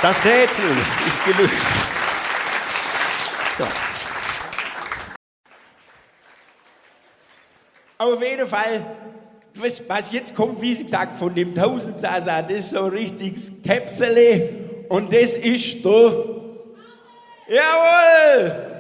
Das Rätsel ist gelöst. So. Auf jeden Fall, was jetzt kommt, wie gesagt, von dem Tausendsasa, das ist so ein richtiges Käpsele und das ist der... Jawohl!